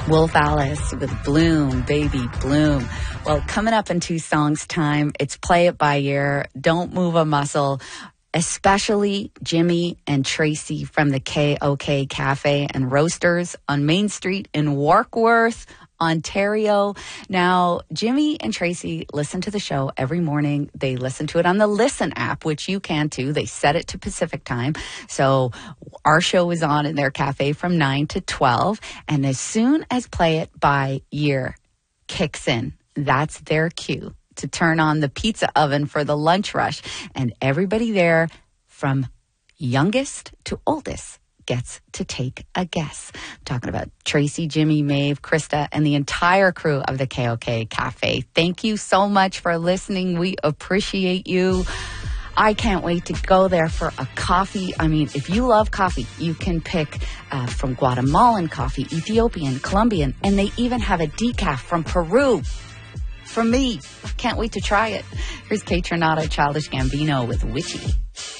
Wolf Alice with Bloom, Baby Bloom. Well, coming up in 2 songs' time, it's Play It By Ear, Don't Move a Muscle, especially Jimmy and Tracy from the KOK Cafe and Roasters on Main Street in Warkworth, Ontario. Now, Jimmy and Tracy listen to the show every morning. They listen to it on the Listen app, which you can too. They set it to Pacific time. So our show is on in their cafe from 9 to 12. And as soon as Play It By Ear kicks in, that's their cue to turn on the pizza oven for the lunch rush. And everybody there, from youngest to oldest, gets to take a guess. I'm talking about Tracy, Jimmy, Maeve, Krista, and the entire crew of the KOK Cafe. Thank you so much for listening. We appreciate you. I can't wait to go there for a coffee. I mean, if you love coffee, you can pick from Guatemalan coffee, Ethiopian, Colombian, and they even have a decaf from Peru. For me, can't wait to try it. Here's Kate Tronado, Childish Gambino with Witchy.